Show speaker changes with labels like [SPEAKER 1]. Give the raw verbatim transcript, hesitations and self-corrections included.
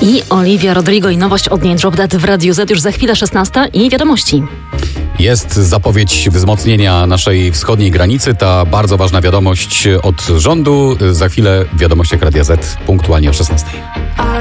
[SPEAKER 1] I Olivia Rodrigo i nowość od niej Drop Dead w Radiu Z już za chwilę szesnasta i wiadomości.
[SPEAKER 2] Jest zapowiedź wzmocnienia naszej wschodniej granicy. Ta bardzo ważna wiadomość od rządu. Za chwilę w wiadomościach Radia Z punktualnie o szesnastej.